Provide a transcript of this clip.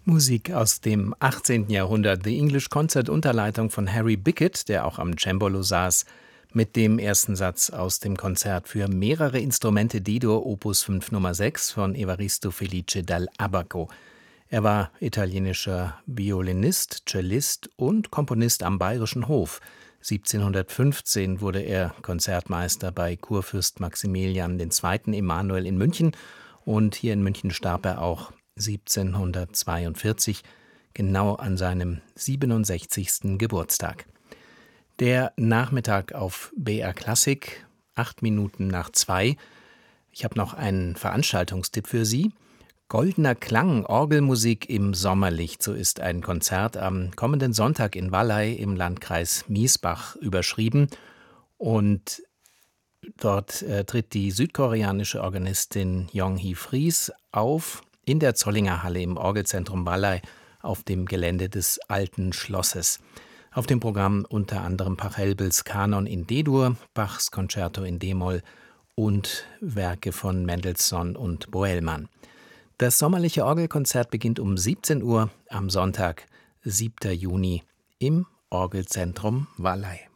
Musik aus dem 18. Jahrhundert, The English Concert unter Leitung von Harry Bickett, der auch am Cembalo saß, mit dem ersten Satz aus dem Konzert für mehrere Instrumente D-Dur Opus 5 Nummer 6 von Evaristo Felice dall'Abaco. Er war italienischer Violinist, Cellist und Komponist am Bayerischen Hof. 1715 wurde er Konzertmeister bei Kurfürst Maximilian II. Emanuel in München und hier in München starb er auch 1742, genau an seinem 67. Geburtstag. Der Nachmittag auf BR Klassik, 8 Minuten nach 2. Ich habe noch einen Veranstaltungstipp für Sie. Goldener Klang, Orgelmusik im Sommerlicht, so ist ein Konzert am kommenden Sonntag in Valley im Landkreis Miesbach überschrieben. Und dort tritt die südkoreanische Organistin Yong-hee Fries auf in der Zollinger Halle im Orgelzentrum Valley auf dem Gelände des Alten Schlosses. Auf dem Programm unter anderem Pachelbels Kanon in D-Dur, Bachs Concerto in d-Moll und Werke von Mendelssohn und Bohellmann. Das sommerliche Orgelkonzert beginnt um 17 Uhr am Sonntag, 7. Juni im Orgelzentrum Valley.